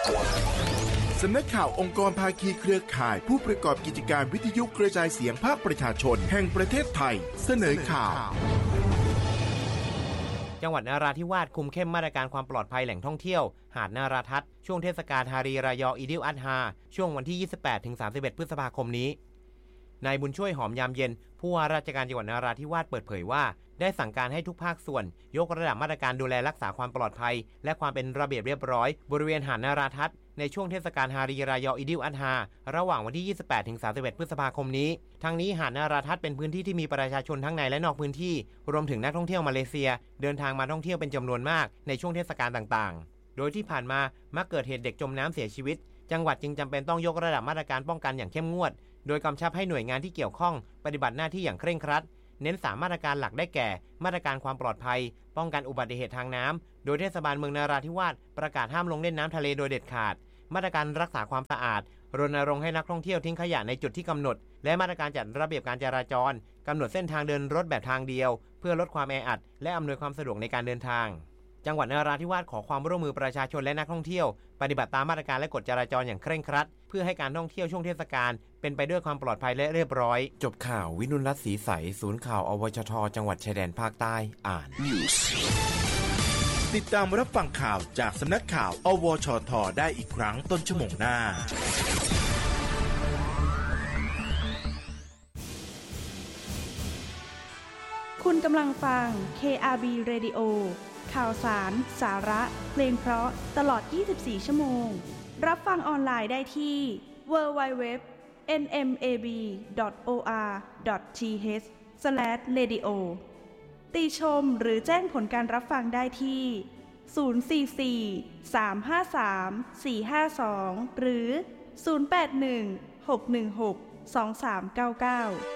สำนักข่าวองค์กรภาคีเครือข่ายผู้ประกอบกิจการวิทยุกระจายเสียงภาคประชาชนแห่งประเทศไทยเสนอข่าวจังหวัดนราธิวาสคุมเข้มมาตรการความปลอดภัยแหล่งท่องเที่ยวหาดนาราทัศน์ช่วงเทศกาลฮารีรายออีดิลอัดฮาช่วงวันที่ 28-31 พฤษภาคมนี้นายบุญช่วยหอมยามเย็นผู้ว่าราชการจังหวัดนราธิวาสเปิดเผยว่าได้สั่งการให้ทุกภาคส่วนยกระดับมาตรการดูแลรักษาความปลอดภัยและความเป็นระเบียบเรียบร้อยบริเวณหาดนาราทัศน์ในช่วงเทศกาลฮารีรายออีดิลอัดฮาระหว่างวันที่ 28-31 พฤษภาคมนี้ทั้งนี้หาดนาราทัศน์เป็นพื้นที่ที่มีประชาชนทั้งในและนอกพื้นที่รวมถึงนักท่องเที่ยวมาเลเซียเดินทางมาท่องเที่ยวเป็นจำนวนมากในช่วงเทศกาลต่างๆโดยที่ผ่านมามักเกิดเหตุเด็กจมน้ำเสียชีวิตจังหวัดจึงจำเป็นต้องยกระดับมาตรการป้องกันอย่างเข้มงวดโดยกำชับให้หน่วยงานที่เกี่ยวข้องปฏิบัติหน้าที่อย่างเคร่งครัดเน้น3มาตรการหลักได้แก่มาตรการความปลอดภัยป้องกันอุบัติเหตุทางน้ำโดยเทศบาลเมืองนราธิวาสประกาศห้ามลงเล่นน้ำทะเลโดยเด็ดขาดมาตรการรักษาความสะอาดรณรงค์ให้นักท่องเที่ยวทิ้งขยะในจุดที่กำหนดและมาตรการจัดระเบียบการจราจรกำหนดเส้นทางเดินรถแบบทางเดียวเพื่อลดความแออัดและอำนวยความสะดวกในการเดินทางจังหวัดนราธิวาสขอความร่วมมือประชาชนและนักท่องเที่ยวปฏิบัติตามมาตรการและกฎจราจรอย่างเคร่งครัดเพื่อให้การท่องเที่ยวช่วงเทศกาลเป็นไปด้วยความปลอดภัยและเรียบร้อยจบข่าววินุลรัตน์ศรีใสศูนย์ข่าวอวชทจังหวัดชายแดนภาคใต้อ่านติดตามรับฟังข่าวจากสำนักข่าวอวชทได้อีกครั้งต้นชั่วโมงหน้าคุณกำลังฟัง KRB Radio ข่าวสาร สาระเพลงเพราะตลอด 24 ชั่วโมงรับฟังออนไลน์ได้ที่ www.nmab.or.th/radio ติชมหรือแจ้งผลการรับฟังได้ที่ 044-353-452 หรือ 081-616-2399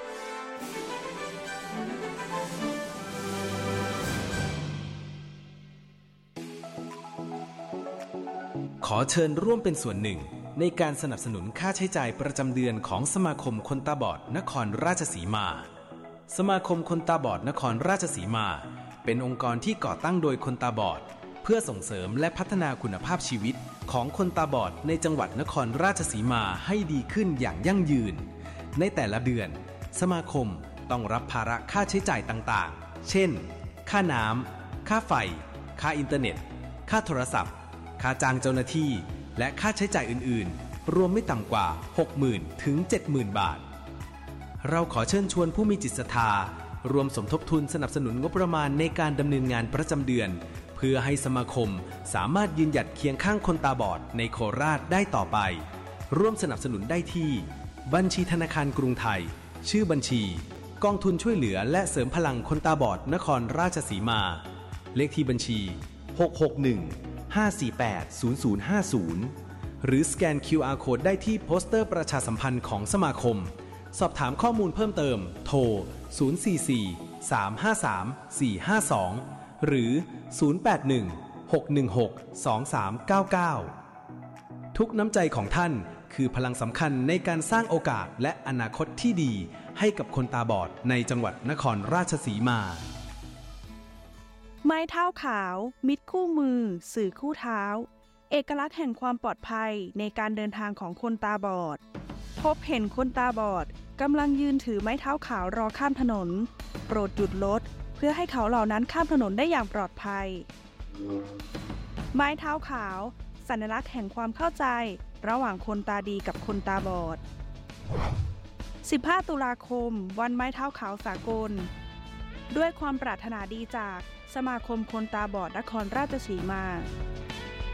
ขอเชิญร่วมเป็นส่วนหนึ่งในการสนับสนุนค่าใช้จ่ายประจำเดือนของสมาคมคนตาบอดนครราชสีมาสมาคมคนตาบอดนครราชสีมาเป็นองค์กรที่ก่อตั้งโดยคนตาบอดเพื่อส่งเสริมและพัฒนาคุณภาพชีวิตของคนตาบอดในจังหวัดนครราชสีมาให้ดีขึ้นอย่างยั่งยืนในแต่ละเดือนสมาคมต้องรับภาระค่าใช้จ่ายต่างๆเช่นค่าน้ำค่าไฟค่าอินเทอร์เน็ตค่าโทรศัพท์ค่าจ้างเจ้าหน้าที่และค่าใช้จ่ายอื่นๆรวมไม่ต่ำกว่า 60,000 ถึง 70,000 บาทเราขอเชิญชวนผู้มีจิตศรัทธารวมสมทบทุนสนับสนุนงบประมาณในการดำเนินงานประจำเดือนเพื่อให้สมาคมสามารถยืนหยัดเคียงข้างคนตาบอดในโคราชได้ต่อไปร่วมสนับสนุนได้ที่บัญชีธนาคารกรุงไทยชื่อบัญชีกองทุนช่วยเหลือและเสริมพลังคนตาบอดนครราชสีมาเลขที่บัญชี661-548-0050หรือสแกน QR Code ได้ที่โปสเตอร์ประชาสัมพันธ์ของสมาคมสอบถามข้อมูลเพิ่มเติมโทร 044-353-452 หรือ 081-616-2399 ทุกน้ำใจของท่านคือพลังสำคัญในการสร้างโอกาสและอนาคตที่ดีให้กับคนตาบอดในจังหวัดนครราชสีมาไม้เท้าขาวมิตรคู่มือสื่อคู่เท้าเอกลักษณ์แห่งความปลอดภัยในการเดินทางของคนตาบอดพบเห็นคนตาบอดกำลังยืนถือไม้เท้าขาวรอข้ามถนนโปรดหยุดรถเพื่อให้เขาเหล่านั้นข้ามถนนได้อย่างปลอดภัยไม้เท้าขาวสัญลักษณ์แห่งความเข้าใจระหว่างคนตาดีกับคนตาบอด15 ตุลาคมวันไม้เท้าขาวสากลด้วยความปรารถนาดีจากสมาคมคนตาบอดนครราชสีมา